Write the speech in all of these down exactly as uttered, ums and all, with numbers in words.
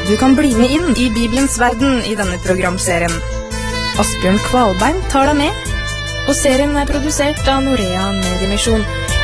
Du kan bli med inn i Bibelens verden i denne programserien. Asbjørn Kvalbein tar deg med, og serien er produsert av Norea Mediemisjon.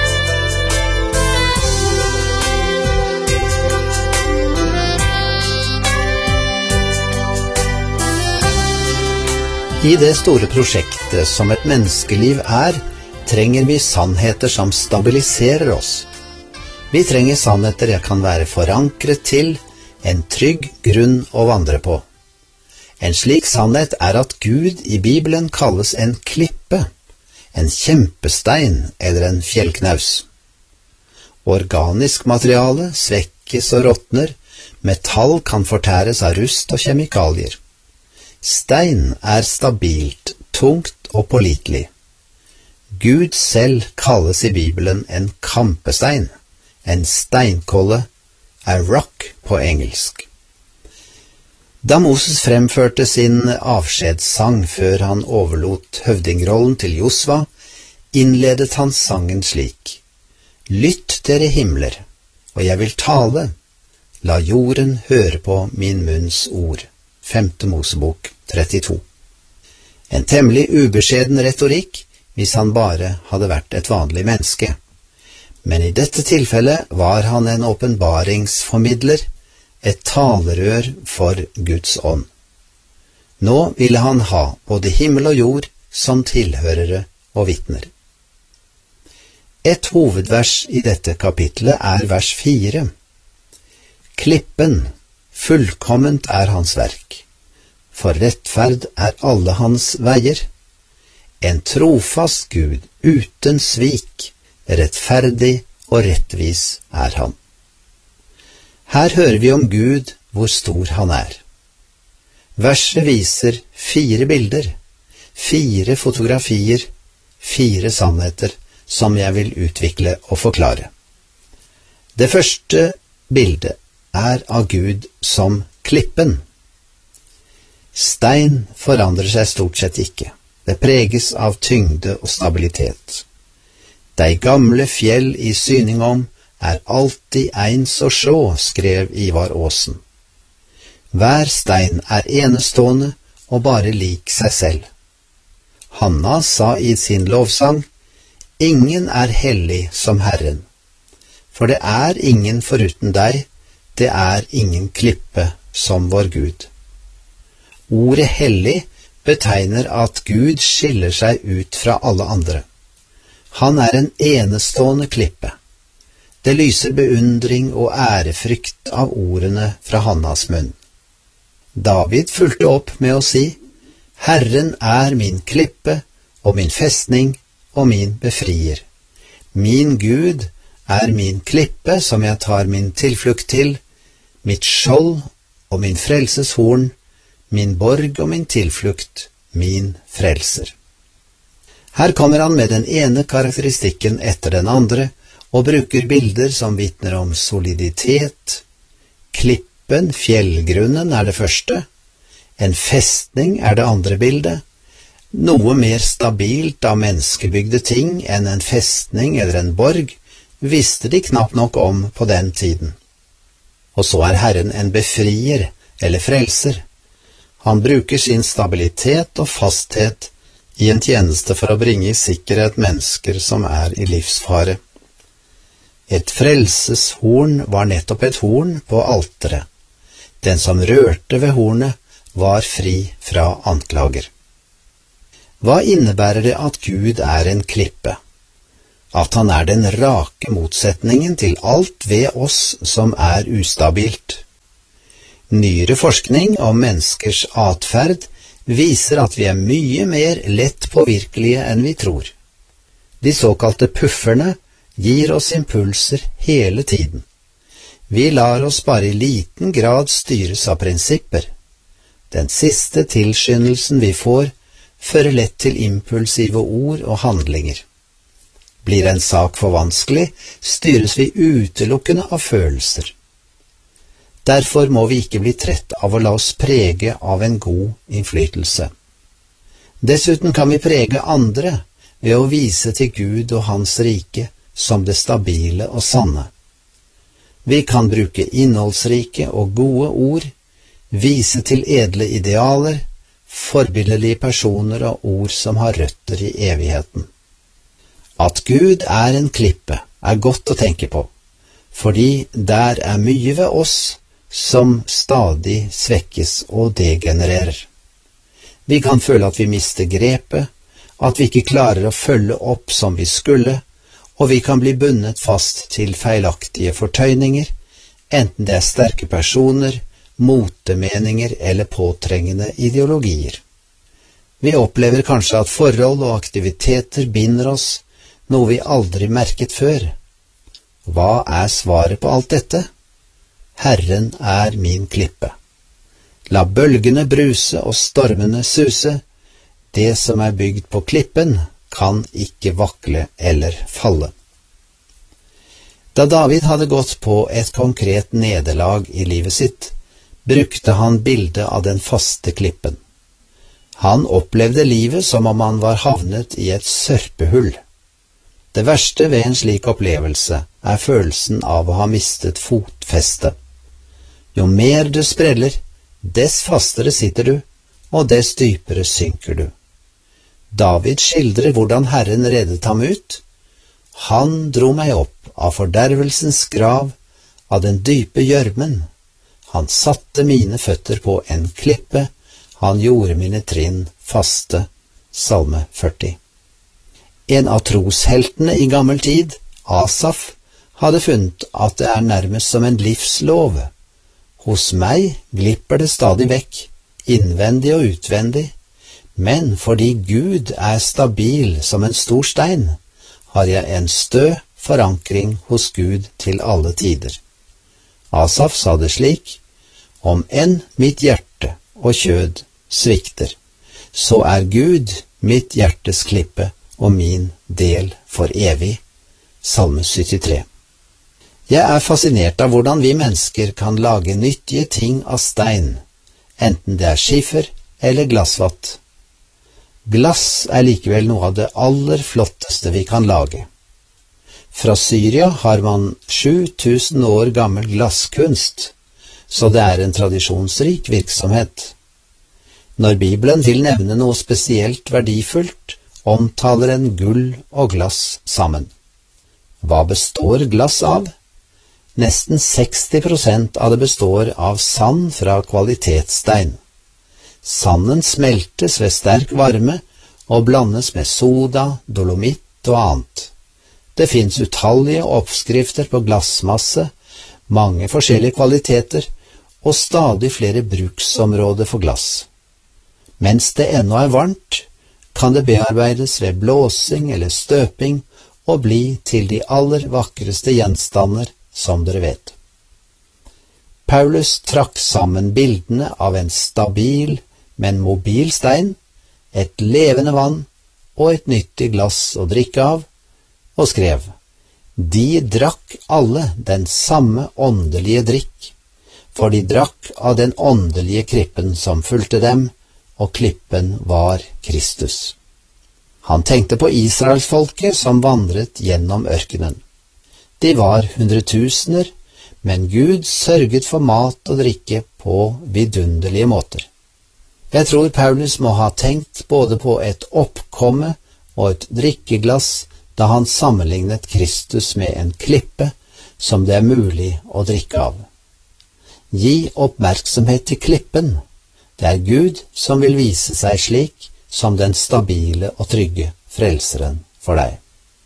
I det store prosjektet som et menneskeliv er, trenger vi sannheter som stabiliserer oss. Vi trenger sannheter jeg kan være forankret til, en trygg grunn å vandre på. En slik sannhet er at Gud i Bibelen kalles en klippe, en kjempestein eller en fjellknaus. Organisk materiale svekkes og råtner, metall kan fortæres av rust og kjemikalier. Stein er stabilt, tungt og pålitelig. Gud selv kalles i Bibelen en kampestein, en steinkolle, a rock på engelsk. Da Moses fremførte sin avskjedssang før han overlot høvdingrollen til Josva, innledet han sangen slik: Lytt dere himler, og jeg vil tale, la jorden høre på min munns ord. Femte Mosebok trettito. En temmelig ubeskjeden retorikk hvis han bare hadde vært et vanlig menneske. Men i dette tilfellet var han en åpenbaringsformidler, et talerør for Guds ånd. Nå ville han ha både himmel og jord som tilhørere og vitner. Et hovedvers i dette kapitlet er vers fire. Klippen, fullkomment er hans verk. For rettferd er alle hans veier. En trofast Gud uten svik, rettferdig og rettvis er han. Her hører vi om Gud hvor stor han er. Verset viser fire bilder, fire fotografier, fire sannheter som jeg vil utvikle og forklare. Det første bildet er av Gud som klippen. Stein forandrer seg stort sett ikke. Det preges av tyngde og stabilitet. Dei gamle fjell i syning om er alltid eins å sjå, skrev Ivar Aasen. Hver stein er enestående og bare lik seg selv. Hanna sa i sin lovsang, ingen er hellig som Herren. For det er ingen foruten deg, det er ingen klippe som vår Gud. Ordet hellig betegner at Gud skiller seg ut fra alle andre. Han er en enestående klippe. Det lyser beundring og ærefrykt av ordene fra Hannas munn. David fulgte opp med å si, Herren er min klippe og min festning og min befrier. Min Gud er min klippe som jeg tar min tilflukt til, mitt skjold og min frelses horn, min borg og min tilflukt, min frelser. Her kommer han med den ene karakteristikken etter den andre, og bruker bilder som vitner om soliditet. Klippen, fjellgrunnen er det første, en festning er det andre bildet, noe mer stabilt av menneskebygde ting enn en festning eller en borg, visste de knapt nok om på den tiden. Og så er Herren en befrier eller frelser. Han bruker sin stabilitet og fasthet i en tjeneste for å bringe i sikkerhet mennesker som er i livsfare. Et frelseshorn var nettopp et horn på alteret. Den som rørte ved hornet var fri fra anklager. Hva innebærer det at Gud er en klippe? At han er den rake motsetningen til alt ved oss som er ustabilt. Nyere forskning om menneskers atferd viser at vi er mye mer lett påvirkelige enn vi tror. De såkalte pufferne gir oss impulser hele tiden. Vi lar oss bare i liten grad styres av prinsipper. Den siste tilskyndelsen vi får, fører lett til impulsive ord og handlinger. Blir en sak for vanskelig, styres vi utelukkende av følelser. Derfor må vi ikke bli trett av å la oss prege av en god innflytelse. Dessuten kan vi prege andre ved å vise til Gud og hans rike som det stabile og sanne. Vi kan bruke innholdsrike og gode ord vise til edle idealer, forbilledlige personer og ord som har røtter i evigheten. At Gud er en klippe er godt å tenke på, fordi der er mye ved oss som stadig svekkes og degenererer. Vi kan føle at vi mister grepet, at vi ikke klarer å følge opp som vi skulle, og vi kan bli bundet fast til feilaktige fortøyninger, enten det er sterke personer, motemeninger eller påtrengende ideologier. Vi opplever kanskje at forhold og aktiviteter binder oss, noe vi aldri merket før. Hva er svaret på alt dette? Herren er min klippe. La bølgene bruse og stormene suse. Det som er bygd på klippen, kan ikke vakle eller falle. Da David hadde gått på et konkret nederlag i livet sitt, brukte han bildet av den faste klippen. Han opplevde livet som om han var havnet i et sørpehull. Det verste ved en slik opplevelse er følelsen av å ha mistet fotfeste. Jo mer du spreller, dess fastere sitter du, og dess dypere synker du. David skildrer hvordan Herren reddet ham ut. Han dro meg opp av fordervelsens grav, av den dype gjørmen. Han satte mine føtter på en klippe, han gjorde mine trinn faste. Salme førti. En av trosheltene i gammel tid, Asaf, hadde funnet at det er nærmest som en livslov. Hos meg glipper det stadig vekk, innvendig og utvendig, men fordi Gud er stabil som en stor stein, har jeg en stø forankring hos Gud til alle tider. Asaf sa det slik: om enn mitt hjerte og kjød svikter, så er Gud mitt hjertes klippe og min del for evig. Salme syttitre. Jeg er fascinert av hvordan vi mennesker kan lage nyttige ting av stein, enten det er skifer eller glassvatt. Glass er likevel noe av det aller flotteste vi kan lage. Fra Syria har man sju tusen år gammel glasskunst, så det er en tradisjonsrik virksomhet. Når Bibelen vil nevne noe spesielt verdifullt, omtaler en gull og glass sammen. Hva består glass av? Nesten seksti prosent av det består av sand fra kvalitetsstein. Sanden smeltes ved sterk varme og blandes med soda, dolomitt og annet. Det finnes utallige oppskrifter på glassmasse, mange forskjellige kvaliteter og stadig flere bruksområder for glass. Mens det ennå er varmt, kan det bearbeides ved blåsing eller støping og bli til de aller vakreste gjenstander, som dere vet. Paulus trakk sammen bildene av en stabil, men mobil stein, et levende vann og et nyttig glass å drikke av, og skrev: de drakk alle den samme åndelige drikk, for de drakk av den åndelige klippen som fulgte dem, og klippen var Kristus. Han tenkte på Israelsfolket som vandret gjennom ørkenen. De var hundretusener, men Gud sørget for mat og drikke på vidunderlige måter. Jeg tror Paulus må ha tenkt både på et oppkomme og et drikkeglass da han sammenlignet Kristus med en klippe som det er mulig å drikke av. Gi oppmerksomhet til klippen. Det er Gud som vil vise seg slik som den stabile og trygge frelseren for deg.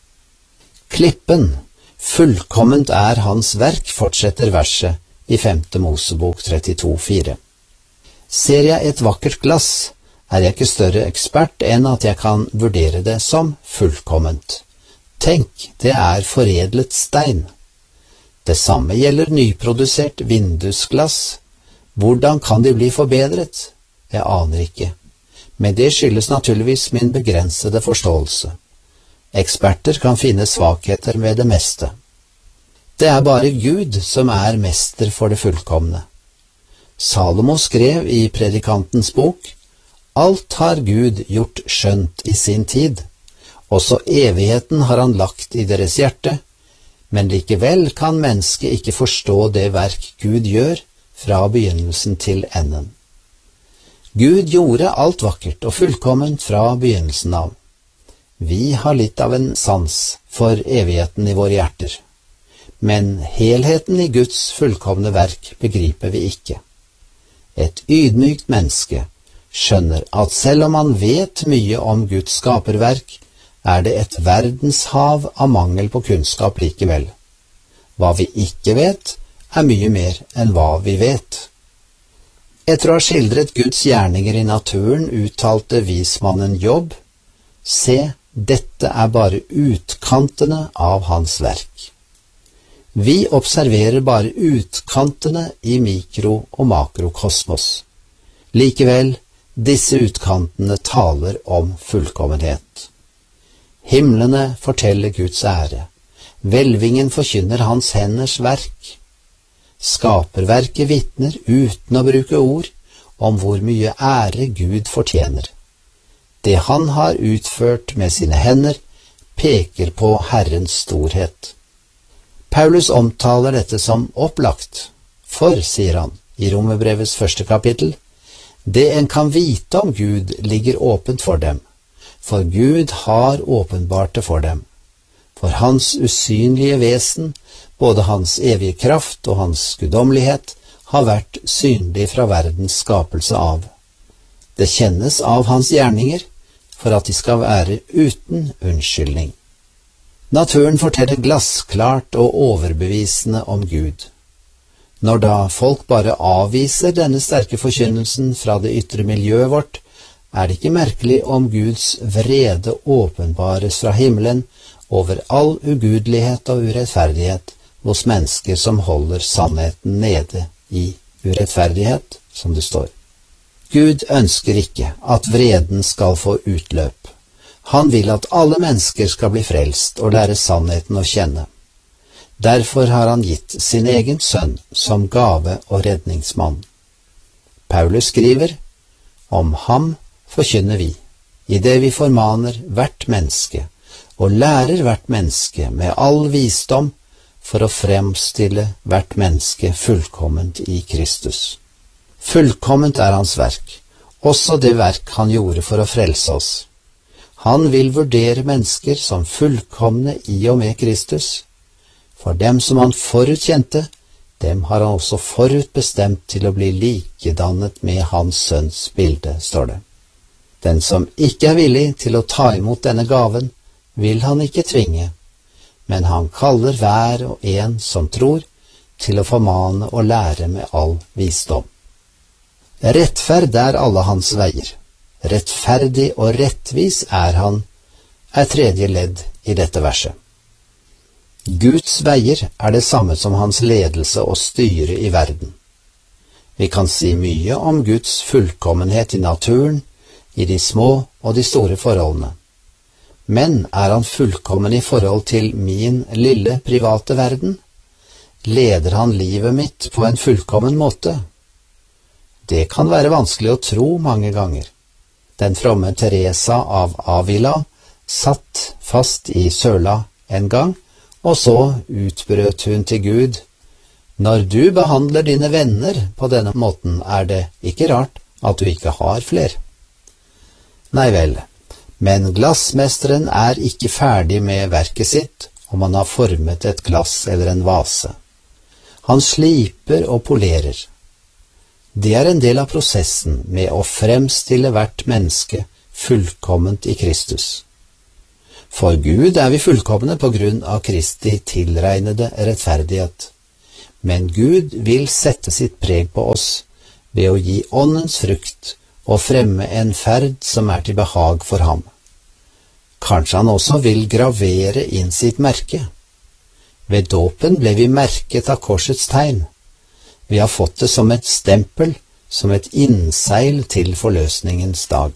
Klippen, fullkomment er hans verk, fortsetter verset i femte Mosebok trettito fire. Ser jeg et vakkert glass, er jeg ikke større ekspert enn at jeg kan vurdere det som fullkomment. Tenk, det er foredlet stein. Det samme gjelder nyprodusert vindusglass. Hvordan kan de bli forbedret? Jeg aner ikke, men det skyldes naturligvis min begrensede forståelse. Eksperter kan finne svakheter ved det meste. Det er bare Gud som er mester for det fullkomne. Salomo skrev i Predikantens bok: alt har Gud gjort skjønt i sin tid, også evigheten har han lagt i deres hjerte, men likevel kan mennesket ikke forstå det verk Gud gjør fra begynnelsen til enden. Gud gjorde alt vakkert og fullkomment fra begynnelsen av. Vi har litt av en sans for evigheten i våre hjerter, men helheten i Guds fullkomne verk begriper vi ikke. Et ydmykt menneske skjønner at selv om man vet mye om Guds skaperverk, er det et verdenshav av mangel på kunnskap likevel. Hva vi ikke vet, er mye mer enn hva vi vet. Etter å ha skildret Guds gjerninger i naturen, uttalte vismannen Jobb: Se, dette er bare utkantene av hans verk. Vi observerer bare utkantene i mikro- og makrokosmos. Likevel, disse utkantene taler om fullkommenhet. Himlene forteller Guds ære. Hvelvingen forkynner hans henders verk. Skaperverket vitner uten å bruke ord om hvor mye ære Gud fortjener. Det han har utført med sine hender, peker på Herrens storhet. Paulus omtaler dette som opplagt, for, sier han i Romerbrevets første kapittel, det en kan vite om Gud ligger åpent for dem, for Gud har åpenbart det for dem. For hans usynlige vesen, både hans evige kraft og hans guddommelighet, har vært synlig fra verdens skapelse av. Det kjennes av hans gjerninger, for at de skal være uten unnskyldning. Naturen forteller glassklart og overbevisende om Gud. Når da folk bare avviser denne sterke forkynnelsen fra det ytre miljøet vårt, er det ikke merkelig om Guds vrede åpenbares fra himmelen over all ugudelighet og urettferdighet hos mennesker som holder sannheten nede i urettferdighet, som det står. Gud ønsker ikke at vreden skal få utløp. Han vil at alle mennesker skal bli frelst og lære sannheten å kjenne. Derfor har han gitt sin egen sønn som gave og redningsmann. Paulus skriver, om ham forkynner vi, i det vi formaner hvert menneske, og lærer hvert menneske med all visdom for å fremstille hvert menneske fullkomment i Kristus. Fullkomment er hans verk, også det verk han gjorde for å frelse oss. Han vil vurdere mennesker som fullkomne i og med Kristus. For dem som han forutkjente, dem har han også forutbestemt til å bli likedannet med hans sønns bilde, står det. Den som ikke er villig til å ta imot denne gaven, vil han ikke tvinge, men han kaller hver og en som tror, til å formane og lære med all visdom. Rettferd er alle hans veier. Rettferdig og rettvis er han, er tredje ledd i dette verset. Guds veier er det samme som hans ledelse og styre i verden. Vi kan si mye om Guds fullkommenhet i naturen, i de små og de store forholdene. Men er han fullkommen i forhold til min lille private verden? Leder han livet mitt på en fullkommen måte? Det kan være vanskelig å tro mange ganger. Den fromme Teresa av Avila satt fast i søla en gang, og så utbrøt hun til Gud, når du behandler dine venner på denne måten, er det ikke rart at du ikke har fler. Nei vel, men glassmesteren er ikke ferdig med verket sitt om han har formet et glass eller en vase. Han sliper og polerer. Det er en del av prosessen med å fremstille hvert menneske fullkomment i Kristus. For Gud er vi fullkomne på grunn av Kristi tilregnede rettferdighet. Men Gud vil sette sitt preg på oss ved å gi åndens frukt og fremme en ferd som er til behag for ham. Kanskje han også vil gravere inn sitt merke. Ved dåpen ble vi merket av korsets tegn. Vi har fått det som et stempel, som et innseil til forløsningens dag.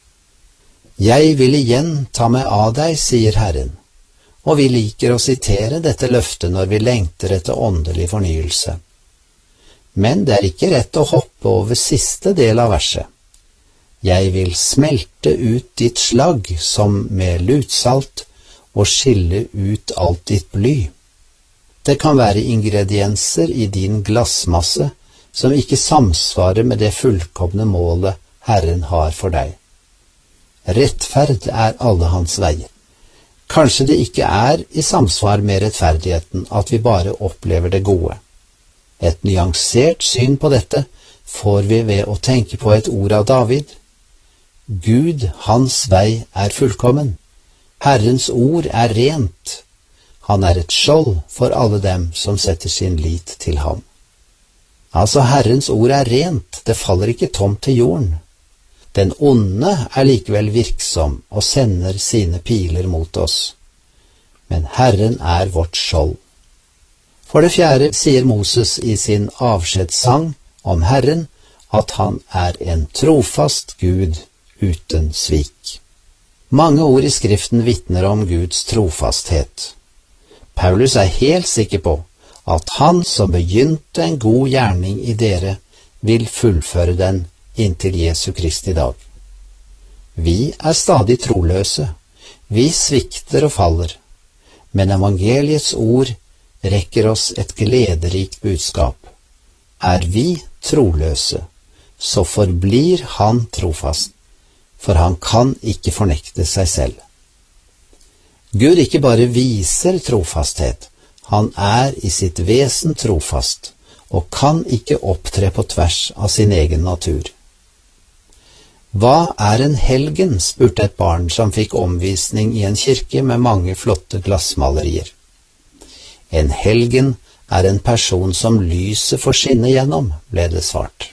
Jeg vil igjen ta meg av deg, sier Herren, og vi liker å sitere dette løftet når vi lengter etter åndelig fornyelse. Men det er ikke rett å hoppe over siste del av verset. Jeg vil smelte ut ditt slag som med lutsalt og skille ut alt ditt bly. Det kan være ingredienser i din glassmasse, som ikke samsvarer med det fullkomne målet Herren har for deg. Rettferd er alle hans veier. Kanskje det ikke er i samsvar med rettferdigheten at vi bare opplever det gode. Et nyansert syn på dette får vi ved å tenke på et ord av David. Gud, hans vei er fullkommen. Herrens ord er rent. Han er et skjold for alle dem som setter sin lit til ham. Altså, Herrens ord er rent, det faller ikke tomt til jorden. Den onde er likevel virksom og sender sine piler mot oss. Men Herren er vårt skjold. For det fjerde sier Moses i sin avskjedssang om Herren at han er en trofast Gud uten svik. Mange ord i Skriften vitner om Guds trofasthet. Paulus er helt sikker på at han som begynte en god gjerning i dere, vil fullføre den inntil Jesu Kristi dag. Vi er stadig troløse, vi svikter og faller, men evangeliets ord rekker oss et glederikt budskap. Er vi troløse, så forblir han trofast, for han kan ikke fornekte seg selv. Gud ikke bare viser trofasthet, han er i sitt vesen trofast, og kan ikke opptre på tvers av sin egen natur. Hva er en helgen, spurte et barn som fikk omvisning i en kirke med mange flotte glassmalerier. En helgen er en person som lyset får skinne gjennom, ble det svart.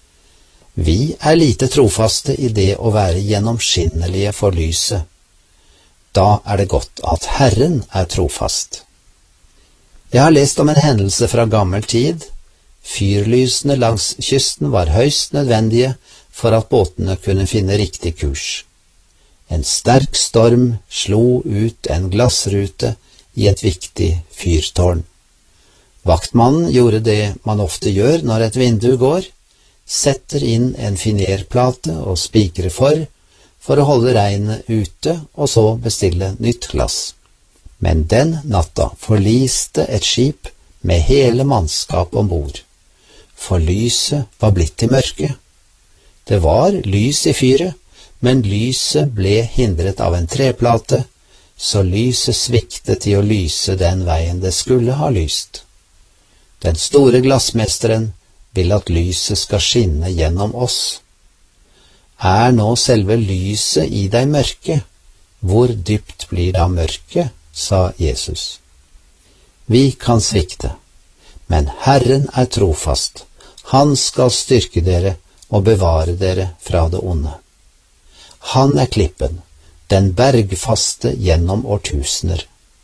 Vi er lite trofaste i det å være gjennomskinnelige for lyset. Da er det godt at Herren er trofast. Jeg har lest om en hendelse fra gammel tid. Fyrlysene langs kysten var høyst nødvendige for at båtene kunne finne riktig kurs. En sterk storm slo ut en glassrute i et viktig fyrtårn. Vaktmannen gjorde det man ofte gjør når et vindu går, setter inn en finerplate og spikrer for, for å holde regnet ute og så bestille nytt glass. Men den natta forliste et skip med hele mannskap ombord, for lyset var blitt til mørke. Det var lys i fyret, men lyset ble hindret av en treplate, så lyset sviktet i å lyse den veien det skulle ha lyst. Den store glassmesteren vil at lyset skal skinne gjennom oss. Er nå selve lyset i deg mørke? Hvor dypt blir da mørket? Sa Jesus. Vi kan svikte, men Herren er trofast. Han skal styrke dere og bevare dere fra det onde. Han er klippen, den bergfaste gjennom årtusener.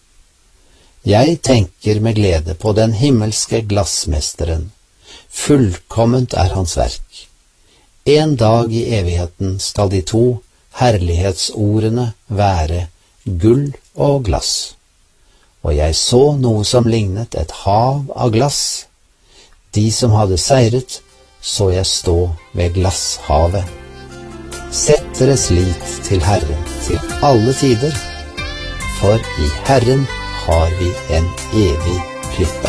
Jeg tenker med glede på den himmelske glassmesteren. Fullkomment er hans verk. En dag i evigheten skal de to herlighetsordene være gull og glass. Og jeg så noe som lignet et hav av glass. De som hadde seiret, så jeg stå ved glasshavet. Sett deres lit til Herren til alle tider, for i Herren har vi en evig klippe.